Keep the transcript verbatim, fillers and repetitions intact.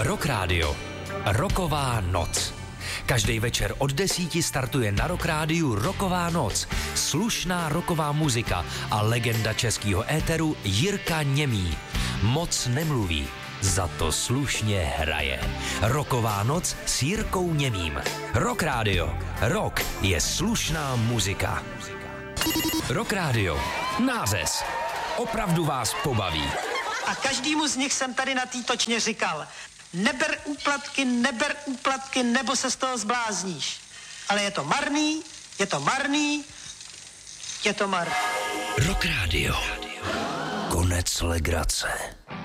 Rock Radio. Rocková noc. Každý večer od desíti startuje na Rock Rádiu Rocková noc. Slušná rocková muzika a legenda českého éteru Jirka Němý. Moc nemluví, za to slušně hraje. Rocková noc s Jirkou Němým. Rock Radio. Rock je slušná muzika. Rock Radio. Nářez. Opravdu vás pobaví. A každému z nich jsem tady na té točně říkal, neber úplatky, neber úplatky, nebo se z toho zblázníš. Ale je to marný, je to marný, je to marný. Rock Radio. Konec legrace.